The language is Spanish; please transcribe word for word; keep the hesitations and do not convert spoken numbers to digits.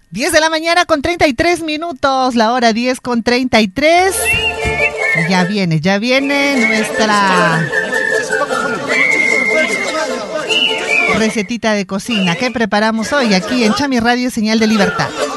diez de la mañana con treinta y tres minutos, la hora diez con treinta y tres. Ya viene, ya viene nuestra recetita de cocina que preparamos hoy aquí en Chami Radio Señal de Libertad.